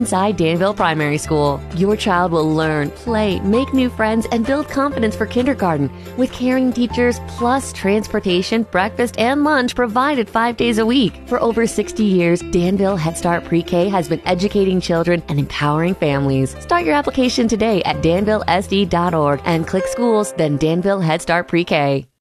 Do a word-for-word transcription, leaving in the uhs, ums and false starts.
Inside Danville Primary School, your child will learn, play, make new friends, and build confidence for kindergarten with caring teachers plus transportation, breakfast, and lunch provided five days a week. For over sixty years, Danville Head Start Pre-K has been educating children and empowering families. Start your application today at danville s d dot org and click schools, then Danville Head Start Pre-K.